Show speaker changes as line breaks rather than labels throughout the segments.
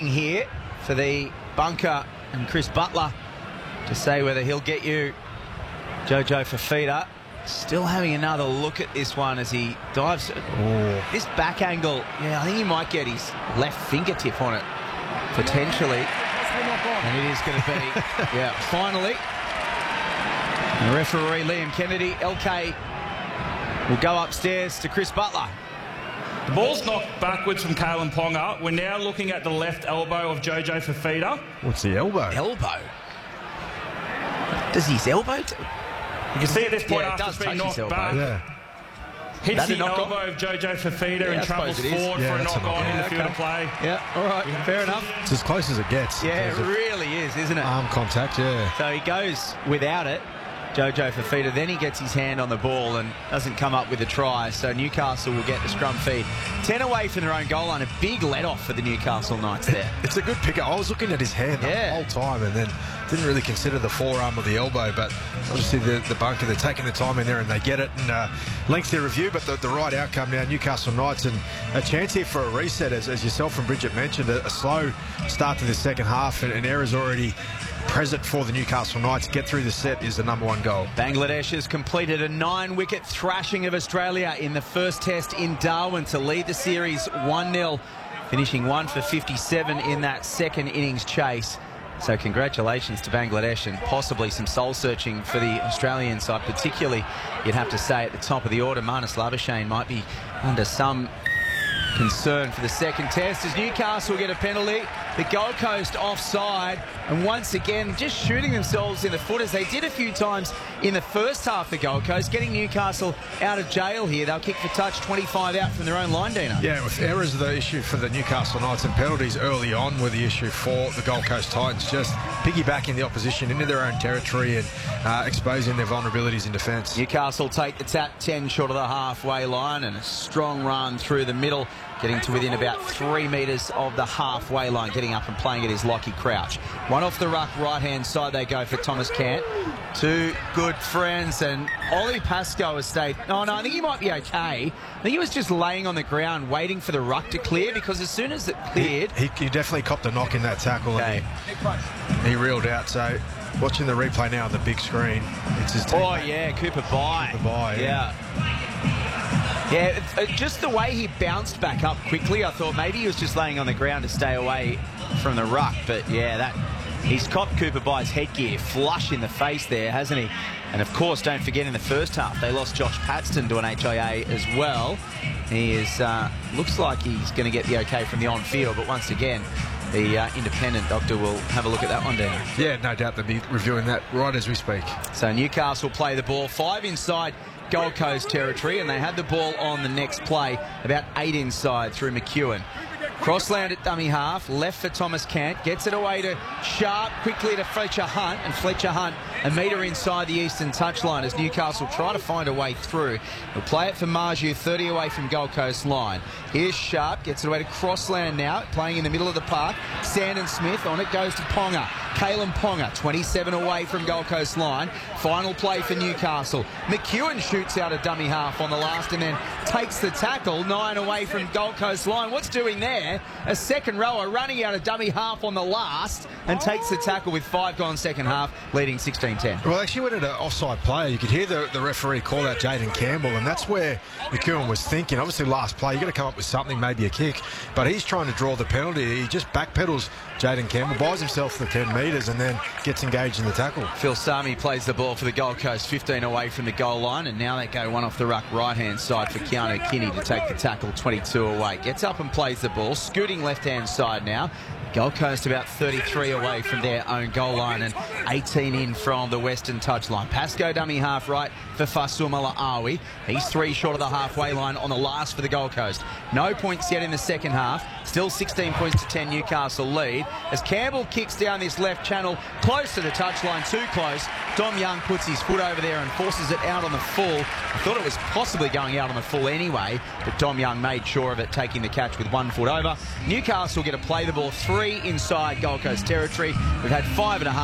waiting here for the bunker and Chris Butler to say whether he'll get you Jojo Fifita. Still having another look at this one as he dives. This back angle, yeah, I think he might get his left fingertip on it, potentially. And it is going to be, yeah, finally. The referee, Liam Kennedy, LK, will go upstairs to Chris Butler.
The ball's knocked backwards from Kalyn Ponga. We're now looking at the left elbow of Jojo Fifita.
What's the elbow?
Elbow? Does his elbow...
You can see at this point,
yeah,
after being knocked back, hits
That's
the elbow of Jojo Fifita and travels forward for a knock-on in the field of play.
Yeah, all right, fair enough.
It's as close as it gets.
Yeah, it really is, isn't it?
Arm contact, yeah.
So he goes without it, Jojo Fifita, then he gets his hand on the ball and doesn't come up with a try, so Newcastle will get the scrum feed. 10 away from their own goal line, a big let-off for the Newcastle Knights there.
It's a good pick-up. I was looking at his hand the whole time and then didn't really consider the forearm or the elbow, but obviously the bunker, they're taking the time in there and they get it, and lengthy review, but the right outcome now, Newcastle Knights, and a chance here for a reset, as yourself and Bridget mentioned, a slow start to the second half, and errors already present for the Newcastle Knights. Get through the set is the #1 goal.
Bangladesh has completed a 9-wicket thrashing of Australia in the first test in Darwin to lead the series 1-0, finishing 1 for 57 in that second innings chase. So congratulations to Bangladesh, and possibly some soul-searching for the Australian side, particularly, you'd have to say, at the top of the order. Marnus Labuschagne might be under some concern for the second test as Newcastle get a penalty. The Gold Coast offside, and once again just shooting themselves in the foot as they did a few times in the first half for Gold Coast, getting Newcastle out of jail here. They'll kick for touch, 25 out from their own line, Dino.
Yeah, with errors are the issue for the Newcastle Knights, and penalties early on were the issue for the Gold Coast Titans, just piggybacking the opposition into their own territory and exposing their vulnerabilities in defence.
Newcastle take the tap 10 short of the halfway line, and a strong run through the middle, getting to within about 3 metres of the halfway line. Getting up and playing it is Lockie Crouch. One off the ruck, right-hand side they go for Thomas Cant. Two good friends, and Ollie Pascoe has stayed... No, I think he might be okay. I think he was just laying on the ground waiting for the ruck to clear, because as soon as it cleared...
He definitely copped a knock in that tackle.
Okay.
And he reeled out, so... Watching the replay now on the big screen, it's his teammate.
Oh, yeah, Cooper Bye.
Cooper Bye, yeah.
Yeah, just the way he bounced back up quickly, I thought maybe he was just laying on the ground to stay away from the ruck. But, yeah, he's copped Cooper Bye's headgear flush in the face there, hasn't he? And, of course, don't forget in the first half, they lost Josh Paxton to an HIA as well. He is looks like he's going to get the okay from the on-field, but once again... The independent doctor will have a look at that one, Dan.
Yeah, no doubt they'll be reviewing that right as we speak.
So Newcastle play the ball 5 inside Gold Coast territory, and they had the ball on the next play, about 8 inside through McEwen. Crossland at dummy half, left for Thomas Cant, gets it away to Sharp, quickly to Fletcher Hunt, and Fletcher Hunt a metre inside the eastern touchline as Newcastle try to find a way through. He'll play it for Marju, 30 away from Gold Coast line. Here's Sharp, gets it away to Crossland now, playing in the middle of the park. Sandon Smith, on it goes to Ponga. Kalyn Ponga, 27 away from Gold Coast line. Final play for Newcastle. McEwen shoots out a dummy half on the last and then takes the tackle, 9 away from Gold Coast line. What's doing there? A second rower running out a dummy half on the last and takes the tackle with 5 gone second half, leading 16-10.
Well, actually went at an offside player. You could hear the referee call out Jaden Campbell, and that's where McEwen was thinking. Obviously, last play, you've got to come up with something, maybe a kick, but he's trying to draw the penalty. He just backpedals Jaden Campbell, buys himself the 10 metres and then gets engaged in the tackle.
Phil Sami plays the ball for the Gold Coast, 15 away from the goal line, and now they go one off the ruck right-hand side for Keanu Kinney to take the tackle, 22 away. Gets up and plays the ball, scooting left-hand side now. Gold Coast about 33 away from their own goal line and 18 in from the western touchline. Pascoe dummy half right for Fasumala Awi. He's 3 short of the halfway line on the last for the Gold Coast. No points yet in the second half. Still 16 points to 10 Newcastle lead. As Campbell kicks down this left channel, close to the touchline, too close. Dom Young puts his foot over there and forces it out on the full. I thought it was possibly going out on the full anyway, but Dom Young made sure of it, taking the catch with 1 foot over. Newcastle get to play the ball 3 inside Gold Coast territory. We've had 5.5 in the second.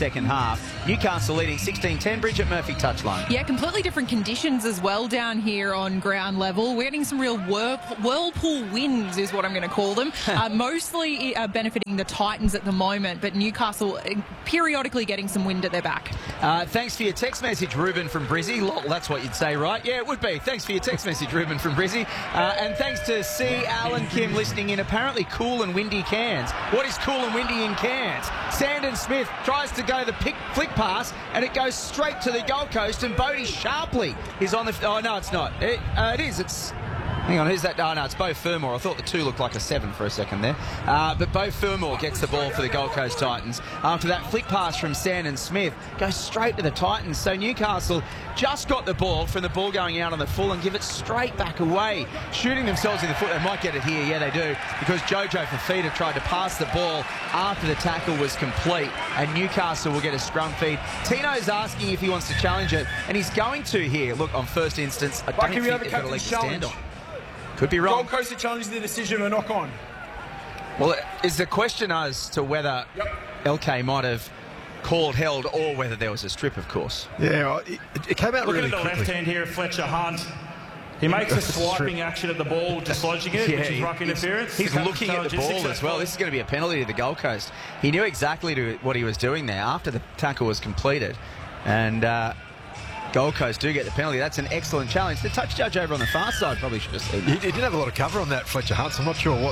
second half. Newcastle leading 16-10. Bridget Murphy touchline.
Yeah, completely different conditions as well down here on ground level. We're getting some real whirlpool winds is what I'm going to call them. Mostly benefiting the Titans at the moment, but Newcastle periodically getting some wind at their back.
Thanks for your text message, Ruben from Brizzy. That's what you'd say, right? Yeah, it would be. Thanks for your text message, Ruben from Brizzy. And thanks to C. Alan Kim listening in. Apparently cool and windy Cairns. What is cool and windy in Cairns? Sandon Smith tries to go the flick pass, and it goes straight to the Gold Coast, and Bodie Sharpley is on the... Oh, no, it's not. It is. It's... Hang on, who's that? Oh, no, it's Beau Fermor. I thought the 2 looked like a 7 for a second there. But Beau Fermor gets the ball for the Gold Coast Titans. After that flick pass from Sandon Smith, goes straight to the Titans. So Newcastle just got the ball from the ball going out on the full and give it straight back away. Shooting themselves in the foot. They might get it here. Yeah, they do. Because Jojo Fifita tried to pass the ball after the tackle was complete. And Newcastle will get a scrum feed. Tino's asking if he wants to challenge it. And he's going to here. Look, on first instance, I don't think they've got a leg to stand on. Could be wrong.
Gold Coast are challenging the decision of a knock-on.
Well, is the question as to whether LK might have called held or whether there was a strip, of course.
Yeah, well, it came out really quickly.
Look at the left hand here of Fletcher Hunt. He makes a swiping action at the ball, dislodging it, which is ruck interference.
He's looking at the ball as well. This is going to be a penalty to the Gold Coast. He knew exactly what he was doing there after the tackle was completed. And... Gold Coast do get the penalty. That's an excellent challenge. The touch judge over on the far side probably should have seen that.
He did have a lot of cover on that, Fletcher Hunt. So I'm not sure what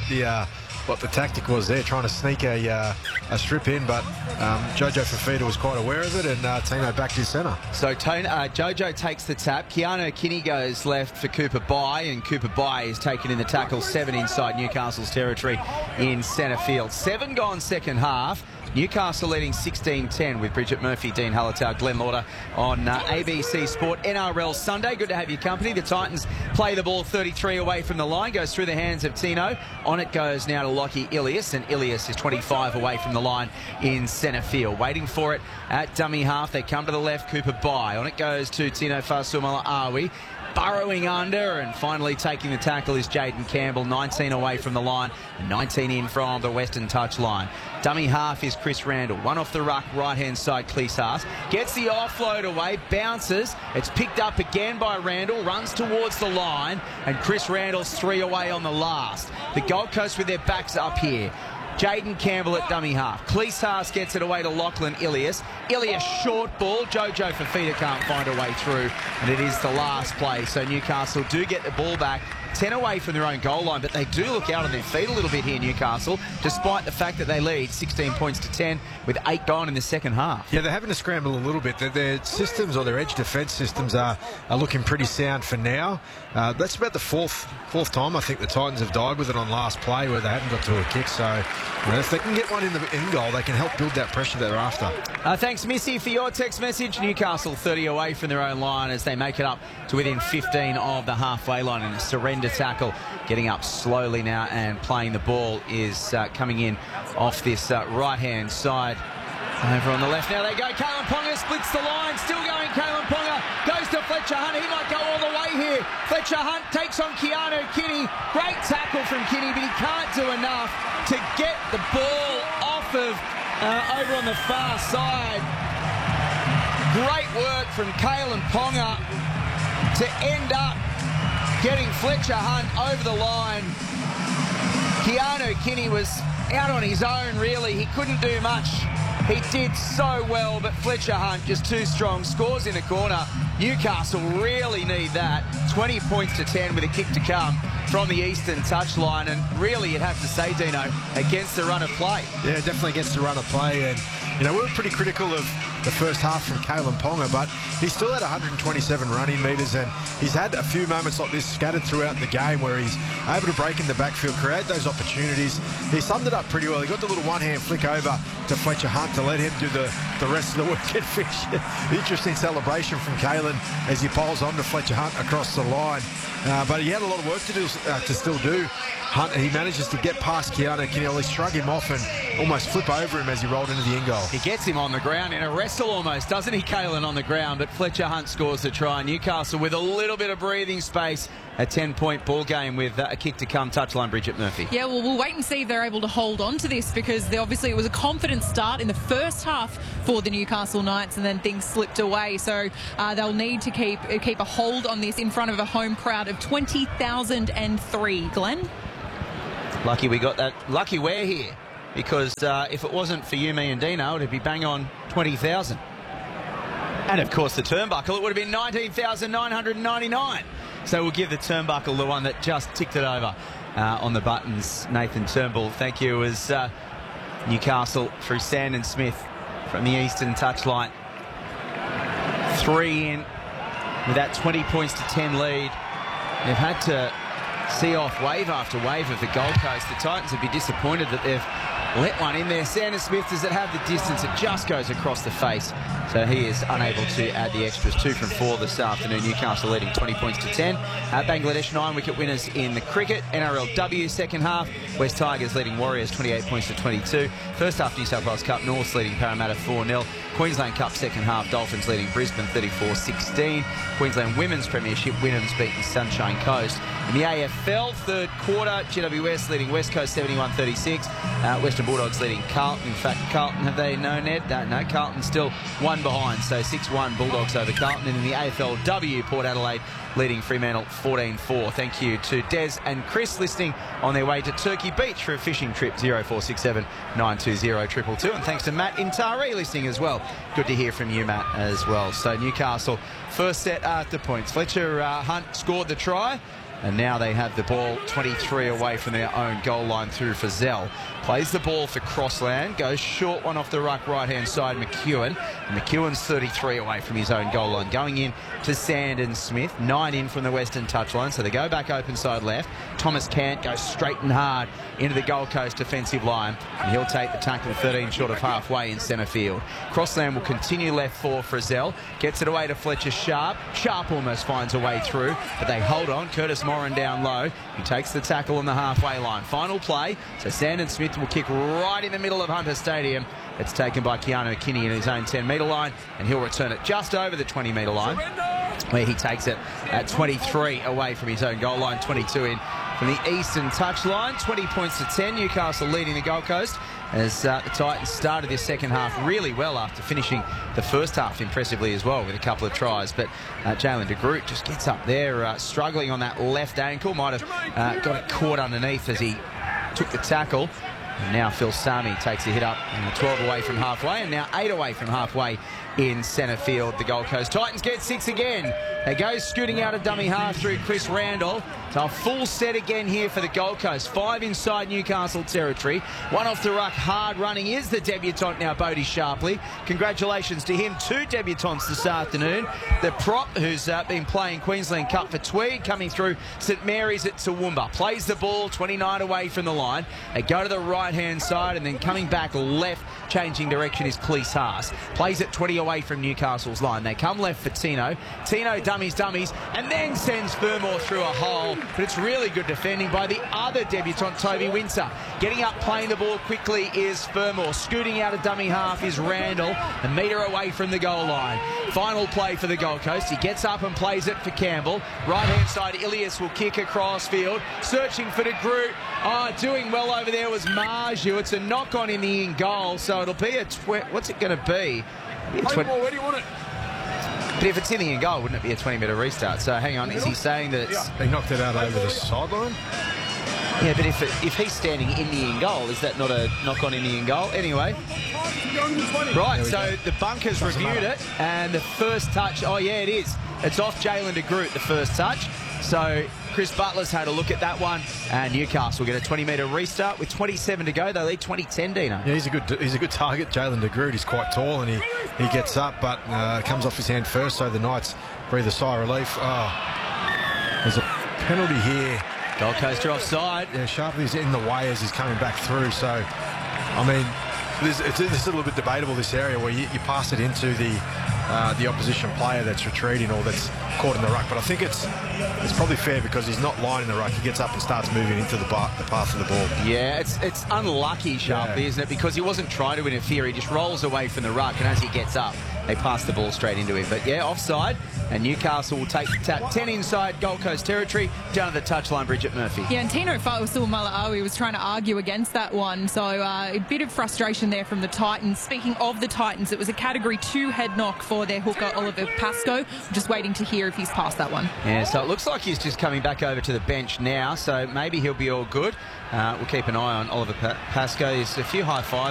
the tactic was there, trying to sneak a strip in, but Jojo Fifita was quite aware of it, and Tino back to centre.
So Jojo takes the tap. Keanu Kinney goes left for Cooper Bai, and Cooper Bai is taken in the tackle. 7 inside Newcastle's territory in centre field. 7 gone second half. Newcastle leading 16-10 with Bridget Murphy, Dean Hallertau, Glenn Lauder on ABC Sport. NRL Sunday, good to have your company. The Titans play the ball 33 away from the line, goes through the hands of Tino. On it goes now to Lockie Ilias, and Ilias is 25 away from the line in centre field. Waiting for it at dummy half. They come to the left, Cooper Bai. On it goes to Tino Fa'asuamaleaui. Burrowing under and finally taking the tackle is Jaden Campbell, 19 away from the line, 19 in from the western touchline. Dummy half is Chris Randall. One off the ruck, right-hand side, Cleese gets the offload away, bounces. It's picked up again by Randall, runs towards the line, and Chris Randall's 3 away on the last. The Gold Coast with their backs up here. Jaden Campbell at dummy half. Cleese gets it away to Lachlan Ilias. Ilias short ball. Jojo Fifita can't find a way through, and it is the last play. So Newcastle do get the ball back. 10 away from their own goal line, but they do look out on their feet a little bit here, Newcastle, despite the fact that they lead 16 points to 10 with 8 gone in the second half.
Yeah, they're having to scramble a little bit. Their systems, or their edge defence systems, are looking pretty sound for now. That's about the fourth time I think the Titans have died with it on last play where they haven't got to a kick. So if they can get one in goal, they can help build that pressure that they're after.
Thanks, Missy, for your text message. Newcastle 30 away from their own line as they make it up to within 15 of the halfway line in a surrender tackle. Getting up slowly now and playing the ball is coming in off this right-hand side. Over on the left now they go. Kalen Ponga splits the line. Still going. Kalen Ponga goes to Fletcher Hunt. He might go all the way here. Fletcher Hunt takes on Keanu Kinney. Great tackle from Kinney, but he can't do enough to get the ball off of over on the far side. Great work from Kalen Ponga to end up getting Fletcher Hunt over the line. Keanu Kinney was out on his own, really. He couldn't do much. He did so well, but Fletcher Hunt just too strong. Scores in the corner. Newcastle really need that. 20 points to 10 with a kick to come from the eastern touchline. And really, you'd have to say, Dino, against the run of play.
Yeah, definitely against the run of play. And, we were pretty critical of the first half from Kalen Ponga, but he still had 127 running metres, and he's had a few moments like this scattered throughout the game where he's able to break in the backfield, create those opportunities. He summed it up pretty well. He got the little one-hand flick over to Fletcher Hunt to let him do the rest of the work and fish. Interesting celebration from Kalen as he piles on to Fletcher Hunt across the line. But he had a lot of work to do to still do. Hunt, he manages to get past Keanu Kinney, shrug him off and almost flip over him as he rolled into the in goal.
He gets him on the ground in a rest hustle almost, doesn't he, Kalen, on the ground? But Fletcher Hunt scores the try. Newcastle with a little bit of breathing space. A 10-point ball game with a kick to come. Touchline, Bridget Murphy.
Yeah, well, we'll wait and see if they're able to hold on to this, because obviously it was a confident start in the first half for the Newcastle Knights, and then things slipped away. So they'll need to keep a hold on this in front of a home crowd of 20,003. Glenn?
Lucky we got that. Lucky we're here, because if it wasn't for you, me and Dino, it'd be bang on 20,000. And, of course, the turnbuckle, it would have been 19,999. So we'll give the turnbuckle the one that just ticked it over on the buttons. Nathan Turnbull, thank you. As Newcastle through Sandon Smith from the eastern touchline. 3 in with that 20 points to 10 lead. They've had to see off wave after wave of the Gold Coast. The Titans would be disappointed that they've let one in there. Sandon Smith, does it have the distance? It just goes across the face. So he is unable to add the extras. 2 from 4 this afternoon. Newcastle leading 20 points to 10. Bangladesh 9-wicket winners in the cricket. NRLW second half. West Tigers leading Warriors 28 points to 22. First half New South Wales Cup, North leading Parramatta 4-0. Queensland Cup second half, Dolphins leading Brisbane 34-16. Queensland Women's Premiership, Wynnums beating Sunshine Coast. In the AFL third quarter, GWS leading West Coast 71-36. Western Bulldogs leading Carlton. In fact, Carlton, have they known Ed? Don't know. Carlton still 1 behind, so 6-1 Bulldogs over Carlton. And in the AFLW, Port Adelaide leading Fremantle 14-4. Thank you to Des and Chris listening on their way to Turkey Beach for a fishing trip. 0467 920 222. And thanks to Matt in Taree listening as well. Good to hear from you, Matt, as well. So Newcastle first set after points. Fletcher Hunt scored the try. And now they have the ball 23 away from their own goal line through Fazell. Plays the ball for Crossland. Goes short one off the ruck right-hand side, McEwen. And McEwen's 33 away from his own goal line. Going in to Sandon Smith. 9 in from the western touchline. So they go back open side left. Thomas Cant goes straight and hard into the Gold Coast defensive line. And he'll take the tackle 13 short of halfway in centre field. Crossland will continue left for Frizzell. Gets it away to Fletcher Sharp. Sharp almost finds a way through, but they hold on. Curtis Moran down low. He takes the tackle on the halfway line. Final play. So Sandon Smith will kick right in the middle of Hunter Stadium. It's taken by Keanu McKinney in his own 10-metre line, and he'll return it just over the 20-metre line, where he takes it at 23 away from his own goal line, 22 in from the eastern touchline. 20 points to 10. Newcastle leading the Gold Coast as the Titans started this second half really well after finishing the first half impressively as well with a couple of tries. But Jalen de Groot just gets up there, struggling on that left ankle. Might have got it caught underneath as he took the tackle. And now Phil Sami takes a hit up, and 12 away from halfway, and now 8 away from halfway in centre field. The Gold Coast Titans get 6 again. They go scooting out a dummy half through Chris Randall. So a full set again here for the Gold Coast. 5 inside Newcastle territory. 1 off the ruck, hard running is the debutant now, Bodie Sharpley. Congratulations to him. 2 debutants this afternoon. The prop, who's been playing Queensland Cup for Tweed, coming through St Mary's at Toowoomba. Plays the ball 29 away from the line. They go to the right-hand side, and then coming back left, changing direction, is Cleese Haas. Plays it 20 away from Newcastle's line. They come left for Tino. Tino dummies, and then sends Fermor through a hole. But it's really good defending by the other debutant, Toby Windsor. Getting up, playing the ball quickly is Fermor. Scooting out a dummy half is Randall, a metre away from the goal line. Final play for the Gold Coast. He gets up and plays it for Campbell. Right-hand side, Ilias will kick across field. Searching for De Groot. Doing well over there was Marju. It's a knock-on in the in-goal, so it'll be a... What's it going to be?
Where do you want it?
But if it's in the in-goal, wouldn't it be a 20-metre restart? So hang on, is he saying that it's...
He knocked it out over the sideline?
Yeah, but if he's standing in the in-goal, is that not a knock-on in the in-goal? Anyway. Right, so the bunkers reviewed it, and the first touch... Oh, yeah, it is. It's off Jalen de Groot, the first touch. So Chris Butler's had a look at that one, and Newcastle get a 20-metre restart with 27 to go. They lead 20-10, Dino. Yeah,
he's a good target. Jalen de Groot, he's quite tall, and he gets up, but comes off his hand first, so the Knights breathe a sigh of relief. There's a penalty here.
Gold Coast are offside.
Yeah, Sharpley's in the way as he's coming back through, so, I mean, it's a little bit debatable, this area where you pass it into the the opposition player that's retreating or that's caught in the ruck. But I think it's probably fair because he's not lining the ruck. He gets up and starts moving into the path of the ball.
Yeah, it's unlucky, Sharpie, isn't it? Because he wasn't trying to interfere. He just rolls away from the ruck, and as he gets up, they pass the ball straight into him. But yeah, offside, and Newcastle will take the tap. 10 inside Gold Coast territory, down to the touchline, Bridget Murphy.
Yeah, and Tino Fa'asuamaleaui was trying to argue against that one, so a bit of frustration there from the Titans. Speaking of the Titans, it was a Category 2 head knock for their hooker, Oliver Pascoe. Just waiting to hear if he's passed that one.
Yeah, so it looks like he's just coming back over to the bench now, so maybe he'll be all good. We'll keep an eye on Oliver Pascoe. There's a few high fives